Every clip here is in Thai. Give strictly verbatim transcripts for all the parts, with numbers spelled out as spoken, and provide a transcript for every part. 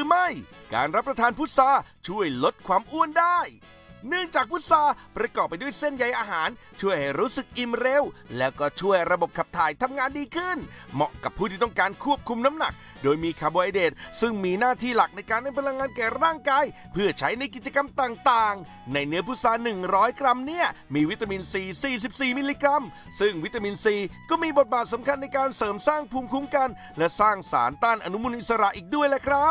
ไม่ การรับประทานพุทราช่วยลดความอ้วนได้เนื่องจากพุทราประกอบไปด้วยเส้นใยอาหารช่วยให้รู้สึกอิ่มเร็วแล้วก็ช่วยระบบขับถ่ายทำงานดีขึ้นเหมาะกับผู้ที่ต้องการควบคุมน้ำหนักโดยมีคาร์โบไฮเดรตซึ่งมีหน้าที่หลักในการให้พลังงานแก่ร่างกายเพื่อใช้ในกิจกรรมต่างๆในเนื้อพุทราหนึ่งร้อยกรัมเนี่ยมีวิตามินซีสี่สิบสี่มิลลิกรัมซึ่งวิตามินซีก็มีบทบาทสำคัญในการเสริมสร้างภูมิคุ้มกันและสร้างสารต้านอนุมูลอิสระอีกด้วยแหละครับ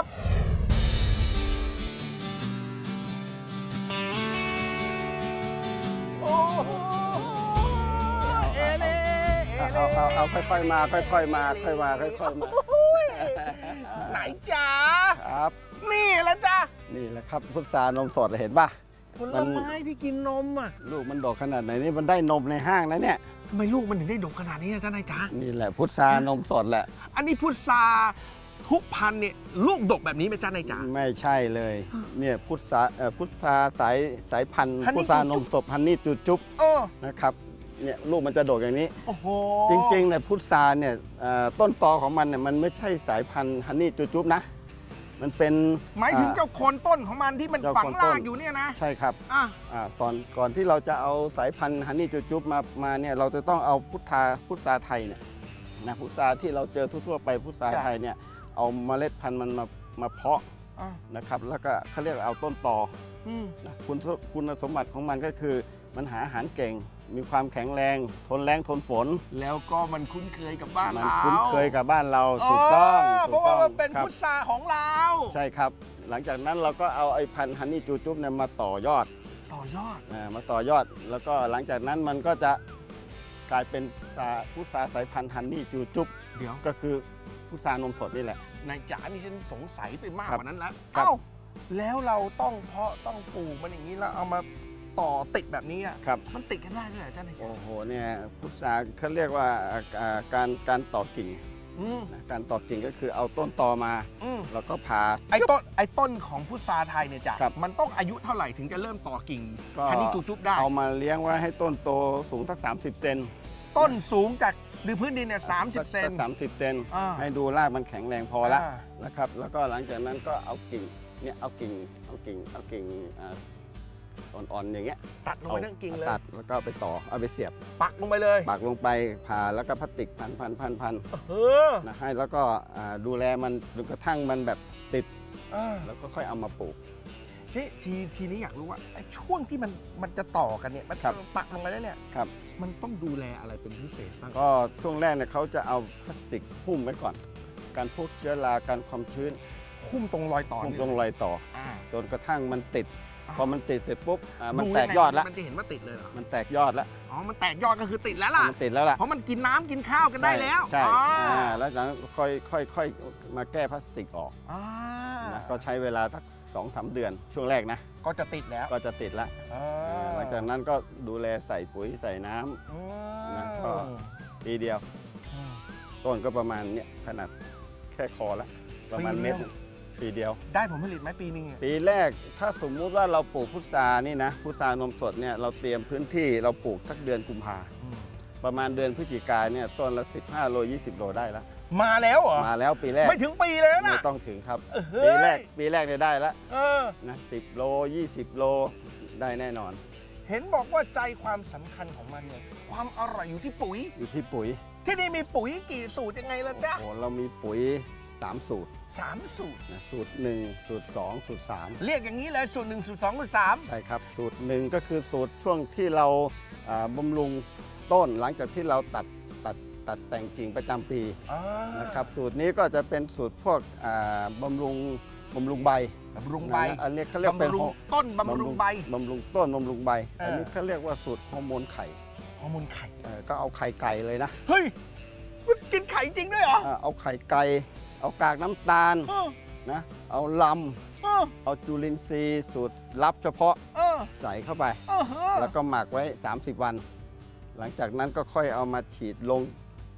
เอาเอาเอาค่อยๆมาค่อยๆมาค่อยๆมาค่อยๆมาไหนจ๊ะครับนี่แหละจ๊ะนี่แหละครับพุทรานมสดเห็นป่ะผลไม้ที่กินนมอ่ะลูกมันดกขนาดไหนนี่มันได้นมในห้างนะเนี่ยทำไมลูกมันถึงได้ดกขนาดนี้จ๊ะนายจ๊ะนี่แหละพุทรานมสดแหละอันนี้พุทราทุกพันเนี่ยลูกดกแบบนี้ไหมจ๊ะนายจ๋าไม่ใช่เลยเนี่ยพุทราเอ่อพุทราสายสายพันธุ์พุทรานมสดฮันนี่จุจุ๊บนะครับเนี่ยลูกมันจะโดดอย่างนี้จริงๆเนี่ยพุทราเนี่ยต้นตอของมันเนี่ยมันไม่ใช่สายพันธุ์ฮันนี่จุจุ๊บนะมันเป็นหมายถึงเจ้าโคนต้นของมันที่มันฝังรากอยู่เนี่ยนะใช่ครับอ่าตอนก่อนที่เราจะเอาสายพันธุ์ฮันนี่จุจุ๊บมามาเนี่ยเราจะต้องเอาพุทราพุทราไทยเนี่ยนะพุทราที่เราเจอทั่วๆไปพุทราไทยเนี่ยเอาเมล็ดพันธุ์มันมามาเพาะนะครับแล้วก็เขาเรียกเอาต้นตอนะคุณคุณสมบัติของมันก็คือมันหาอาหารเก่งมีความแข็งแรงทนแรงทนฝนแล้วก็มันคุ้นเคยกับบ้านเรามันคุ้นเคยกับบ้านเราถูกต้องเพราะว่ามันเป็นพุทราของเราใช่ครับหลังจากนั้นเราก็เอาไอ้พันธุ์ฮันนี่จูจุ๊บเนี่ยมาต่อยอดต่อยอดมาต่อยอดแล้วก็หลังจากนั้นมันก็จะกลายเป็นพุทราสายพันธุ์ฮันนี่จูจุ๊บเดี๋ยวก็คือพุทรานมสดนี่แหละนายจ๋านี่ฉันสงสัยไปมากกว่านั้นแล้วเอ้าแล้วเราต้องเพาะต้องปลูกมันอย่างนี้แล้วเอามาต่อติดแบบนี้อ่ะมันติดกันได้ด้วยเหรอจ๊ะนายจ๋าโอ้โหเนี่ยพุทราเขาเรียกว่าการการต่อกิ่งการต่อกิ่งก็คือเอาต้นตอมาแล้วก็ผ่าไอ้ต้นไอ้ต้นของพุทราไทยเนี่ยจ้ะมันต้องอายุเท่าไหร่ถึงจะเริ่มต่อกิ่งฮันนี่จูจุ๊บได้เอามาเลี้ยงไว้ให้ต้นโตสูงสักสามสิบเซนต้นสูงจากหรือพื้นดินเนี่ยสามสิบเซนสามสิบเซนให้ดูรากมันแข็งแรงพอแล้วนะครับแล้วก็หลังจากนั้นก็เอากิ่งเนี่ยเอากิ่งเอากิ่งเอากิ่งอ่อนๆอย่างเงี้ยตัดลงไปทั้งกิ่งเลยตัดแล้วก็ไปต่อเอาไปเสียบปักลงไปเลยปักลงไปผ่าแล้วก็พลาสติกพันพันพันพันนะให้แล้วก็ดูแลมันจนกระทั่งมันแบบติดแล้วก็ค่อยเอามาปลูกทีทีทีนี้อยากรู้ว่าไอ้ช่วงที่มันมันจะต่อกันเนี่ยมันปักลงไปแล้วเนี่ยครับมันต้องดูแลอะไรเป็นพิเศษบ้างก็ช่วงแรกเนี่ยเขาจะเอาพลาสติกหุ้มไว้ก่อนการพวกเชื้อราการความชื้นหุ้มตรงรอยต่อหุ้มตรงรอยต่อจนกระทั่งมันติดพอมันติดเสร็จปุ๊บมันแตกยอดแล้วมันจะเห็นว่าติดเลยเหรอมันแตกยอดแล้วอ๋อมันแตกยอดก็คือติดแล้วล่ะมันติดแล้วล่ะเพราะมันกินน้ำกินข้าวกันได้แล้วใช่แล้วจากนั้นค่อยค่อยค่อยมาแก้พลาสติกออกนะก็ใช้เวลาสักสองสามเดือนช่วงแรกนะก็จะติดแล้วก็จะติดแล้วหลังจากนั้นก็ดูแลใส่ปุ๋ยใส่น้ำนะก็ปีเดียวต้นก็ประมาณเนี้ยขนาดแค่คอละประมาณเม็ดปีเดียวได้ผลผลิตไหมปีนึงปีแรกถ้าสมมุติว่าเราปลูกพุทรานี่นะพุทรานมสดเนี่ยเราเตรียมพื้นที่เราปลูกสักเดือนกุมภาประมาณเดือนพฤศจิกายนเนี่ยต้นละสิบห้าโลยี่สิบโลได้แล้วมาแล้วเหรอมาแล้วปีแรกไม่ถึงปีเลยนะไม่ต้องถึงครับปีแรกปีแรกเนี่ยได้แล้วนะสิบโลยี่สิบโลได้แน่นอนเห็นบอกว่าใจความสำคัญของมันเนี่ยความอร่อยอยู่ที่ปุ๋ยอยู่ที่ปุ๋ยที่นี่มีปุ๋ยกี่สูตรยังไงล่ะจ๊ะโอ้เรามีปุ๋ยสามสูตรสามสูตรนะสูตรหนึ่งสูตรสองสูตรสามเรียกอย่างนี้เลยสูตรหนึ่งสูตรสองสูตรสามใช่ครับสูตรหนึ่งก็คือสูตรช่วงที่เราบำรุงต้นหลังจากที่เราตัดตัดตัดแต่งกิ่งประจำปีนะครับสูตรนี้ก็จะเป็นสูตรพวกบำรุงบำรุงใบบำรุงใบอันนี้เขาเรียกเป็นต้นบำรุงใบบำรุงต้นบำรุงใบอันนี้เขาเรียกว่าสูตรฮอร์โมนไข่ฮอร์โมนไข่ก็เอาไข่ไก่เลยนะเฮ้ยกินไข่จริงด้วยเหรอเอาไข่ไก่เอากากน้ำตาลนะเอาลำเอาจุลินทรีย์สูตรลับเฉพาะใส่เข้าไปแล้วก็หมักไว้สามสิบวันหลังจากนั้นก็ค่อยเอามาฉีดลง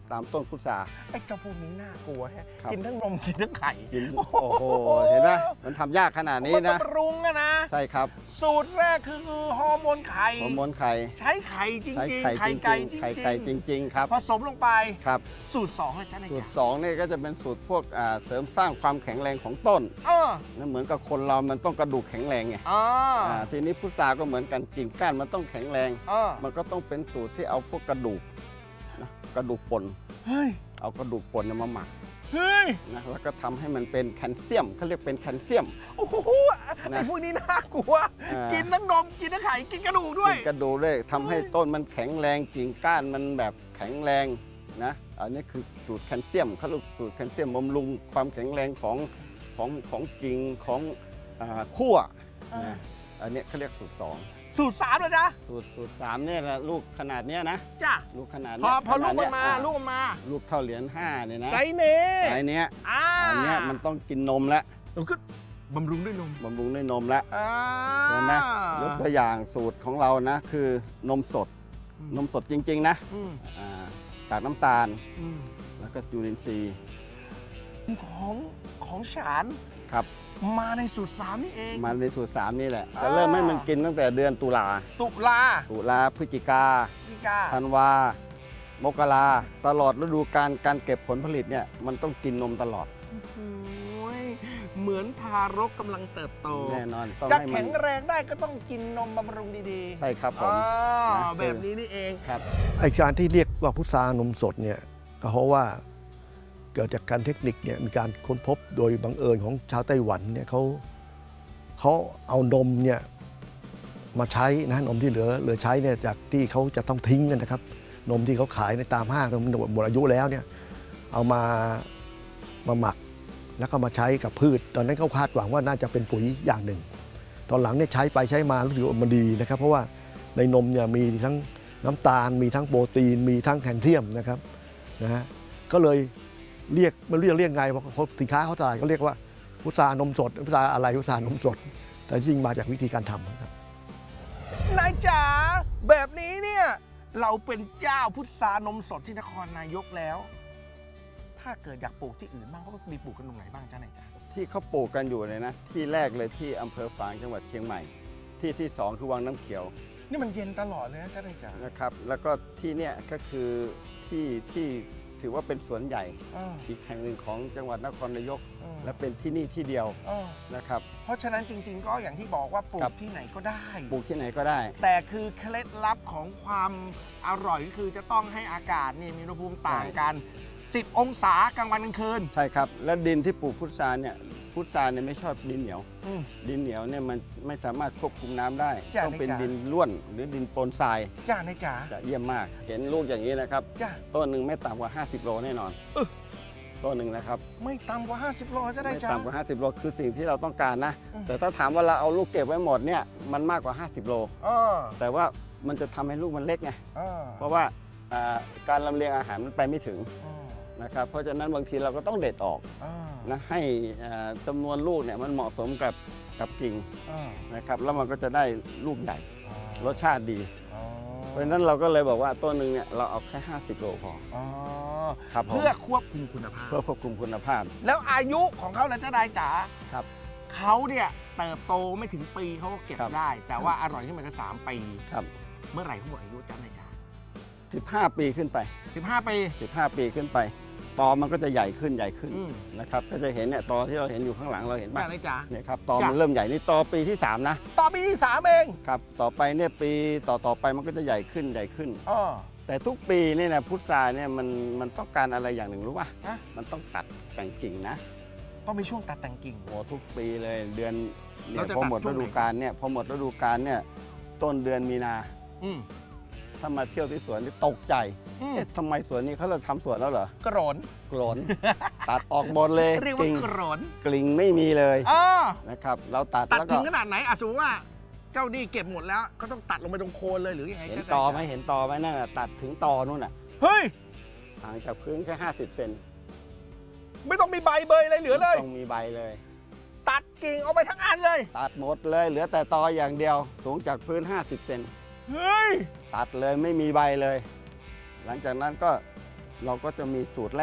ตามต้นพุทราไอ้เจ้าพวกนี้น่ากลัวฮะครับกินทั้งนมกินทั้งไข่กินโอ้โหเห็นไหมมันทำยากขนาดนี้มันนะบำรุงอะนะใช่ครับสูตรแรกคือฮอร์โมนไข่ฮอร์โมนไข่ใช้ไข่จริงใช้ๆไข่ไข่จริงไก่จๆไข่ริไก่จงริง ๆ ครับๆผสมลงไปครับสูตรสองเลยจ้าในสูตจ๊ะรสองนี่ก็จะเป็นสูตรพวกอ่าเสริมสร้างความแข็งแรงของต้นเออนั่นเหมือนกับคนเรามันต้องกระดูกแข็งแรงไงอ่าอ่าทีนี้พุทราก็เหมือนกันกิ่งก้านมันต้องแข็งแรงเออมันก็ต้องเป็นสูตรที่เอาพวกกระดูกนะกระดูกป่นเฮ้ยเอากระดูกป่นเนี่ยมาหมักเฮ้ยนะแล้วก็ทำให้มันเป็นแคลเซียมเขาเรียกเป็นแคลเซียมโอ้โหไอ้พวกนี้น่ากลัวอ่ากินทั้งนมกินทั้งไข่กินกระดูกด้วยกินกระดูกด้วยทำให้ต้นมันแข็งแรงกิ่งก้านมันแบบแข็งแรงนะอันนี้คือสูตรแคลเซียมเขาเรียกสูตรแคลเซียมบำรุงความแข็งแรงของของของกิ่งของอ่าขั้วอ่านะอันนี้เขาเรียกสูตรสองสูตรสามเลยจ้ะสูตรสูตรสามเนี่ยนะลูกขนาดเนี้ยนะจ้ะลูกขนาดพเนี้อย พอลูกขมัดนมาเยลูกมันมาลูกเท่าเหรียญห้าเนี่ยนะไซเน่ไอ้เนี้ยอ่าอันเนี้ยมันต้องกินนมแล้วเราก็บำรุงด้วยนมบำรุงด้วยนมแล้วอ่าเห็นไหมยกตัวอย่างสูตรของเรานะคือนมสด นมสดจริง ๆ นะอืมอ่าจากน้ำตาลอืมแล้วก็จุลินทรีย์ของของฉานครับมาในสูตรสามนี่เองมาในสูตรสามนี่แหละอ่าจะเริ่มให้มันกินตั้งแต่เดือนตุลาตุลาตุลาพฤศจิกาพิกาธันวามกราตลอดฤดูการการเก็บผลผลิตเนี่ยมันต้องกินนมตลอดโอ้ยเหมือนทารกกำลังเติบโตแน่นอนต้องจะให้มัแข็นงแรงได้ก็ต้องกินนมบำรุงดีๆใช่ครับผมอ๋อนะแบบนี้นี่เองครับไอการที่เรียกว่าพุทรานมสดเนี่ยก็เพราะว่าเกิดจากการเทคนิคเนี่ยมีการค้นพบโดยบังเอิญของชาวไต้หวันเนี่ยเขาเขาเอานมเนี่ยมาใช้นะนมที่เหลือเหลือใช้เนี่ยจากที่เขาจะต้องทิ้งกันนะครับ นมที่เขาขายในตามห้างนมหมดอายุแล้วเนี่ยเอามามาหมักแล้วก็มาใช้กับพืช ตอนนั้นเขาคาดหวังว่าน่าจะเป็นปุ๋ยอย่างหนึ่ง ตอนหลังเนี่ยใช้ไปใช้มารู้สึกว่ามันดีนะครับ เพราะว่าในนมเนี่ยมีทั้งน้ำตาลมีทั้งโปรตีนมีทั้งแคลเซียมนะครับนะฮะก็เลยเรียกไม่รู้จะเรียกไงเพราะสินค้าเขาตลาดก็เรียกว่าพุทรานมสดพุทราอะไรพุทรานมสด แต่จริงมาจากวิธีการทำครับนายจ๋าแบบนี้เนี่ยเราเป็นเจ้าพุทรานมสดที่นครนายกแล้ว ถ้าเกิดอยากปลูกที่อื่นบ้างเขาก็มีปลูกกันตรงไหนบ้างจ้านายจ๋าที่เขาปลูกกันอยู่เลยนะที่แรกเลยที่อำเภอฝางจังหวัดเชียงใหม่ ที่ที่สองคือวังน้ำเขียวนี่มันเย็นตลอดเลยนะจ้านายจ๋านะครับแล้วก็ที่เนี่ยก็คือที่ที่ถือว่าเป็นสวนใหญ่อ่าอีกแห่งหนึ่งของจังหวัดนครนายกอ่าและเป็นที่นี่ที่เดียวอ่านะครับเพราะฉะนั้นจริง ๆ ก็อย่างที่บอกว่าปลูครักบที่ไหนก็ได้ปลูกที่ไหนก็ได้แต่คือเคล็ดลับของความอร่อยก็คือจะต้องให้อากาศนี่มีอุณหภูมิต่างกัน สิบ องศากลางวันกลางคืนใช่ครับ และดินที่ปลูกพุทราเนี่ยพุทราเนี่ยไม่ชอบดินเหนียวอืมดินเหนียวเนี่ยมันไม่สามารถควบคุมน้ำได้จ้ะต้องเป็นจ้ะดินร่วนหรือดินปนทรายจ้านายจ๋าจะเยี่ยมมาก เห็นลูกอย่างนี้นะครับจ้าต้นหนึ่งไม่ต่ำกว่า ห้าสิบ โลแน่นอนเออต้นหนึ่งนะครับไม่ต่ำกว่า ห้าสิบ โลจ้าไม่นายจ๋าต่ำกว่า ห้าสิบ โลคือสิ่งที่เราต้องการนะอืมแต่ถ้าถามว่าเราเอาลูกเก็บไว้หมดเนี่ยมันมากกว่า ห้าสิบ โลอ่าแต่ว่ามันจะทำให้ลูกมันเล็กไงอ่าเพราะว่าอ่าการลำเลียงอาหารมันไปไม่ถึงอ่านะครับ เพราะฉะนั้นบางทีเราก็ต้องเด็ดออกอ่านะให้อ่าจำนวนลูกเนี่ยมันเหมาะสมกับกับกิ่งอ่านะครับแล้วมันก็จะได้ลูกใหญ่อ่ารสชาติดีอ๋อเพราะฉะนั้นเราก็เลยบอกว่าต้นหนึ่งเนี่ยเราเอาแค่ ห้าสิบ โลพออ๋อครับผมเพื่อควบคุมคุณภาพเพื่อควบคุมคุณภาพแล้วอายุของเขานะจ้านายจ๋าครับเขาเนี่ยเติบโตไม่ถึงปีเขาก็เก็บครับได้ แต่ว่าอร่อยที่มันก็สามปีครับเมื่อไหร่เขาหมดอายุจ้านายจ๋าสิบห้า ปีขึ้นไปสิบห้าปีสิบห้า ปีขึ้นไปตอมันก็จะใหญ่ขึ้นใหญ่ขึ้นอืมนะครับก็จะเห็นเนี่ยตอที่เราเห็นอยู่ข้างหลังเราเห็นป่ะจ้านายจ๋าเนี่ยครับตอจ้ะมันเริ่มใหญ่นี่ตอปีที่สามนะต่อปีที่สามเองครับต่อไปเนี่ยปีต่อต่อไปมันก็จะใหญ่ขึ้นใหญ่ขึ้นอ๋อแต่ทุกปีเนี่ยนะพุทราเนี่ยมันมันต้องการอะไรอย่างหนึ่งรู้ป่ะฮะมันต้องตัดแต่งกิ่งนะต้องมีช่วงตัดแต่งกิ่งโอ้ทุกปีเลยเดือนเนี่ยเราจะพอหมดตัดช่ฤวงไหนดูกาลเนี่ยพอหมดฤดูกาลเนี่ยต้นเดือนมีนาอืมถ้ามาเที่ยวที่สวนนี่ตกใจอืมเอ๊ะทำไมสวนนี้เขาเลิกทำสวนแล้วเหรอกรนโกรน ตัดออกหมดเลยเรียกว่ากิ่งกรนกลิ่งไม่มีเลยอ๋อนะครับ เราตัดตัดแล้วถึก็งขนาดไหนอ่ะสมมติว่า เจ้านี่เก็บหมดแล้วก็ต้องตัดลงไปตรงโคนเลยหรือยังไงเห็นจ้านายตอจ๋าไหมเห็นตอไหมนั่นน่ะตัดถึงตอนู่นน่ะเฮ้ยห่างจากพื้นแค่ห้าสิบเซนไม่ต้องมีใบเบยอะไรเหลือเลยต้องมีใบเลยตัดกิ่งเอาไปทั้งอันเลยตัดหมดเลยเหลือแต่ตออย่างเดียว สูงจากพื้นห้าสิบเซนเฮ้ยตัดเลยไม่มีใบเลย หลังจากนั้นก็เราก็จะมีสูตรแรก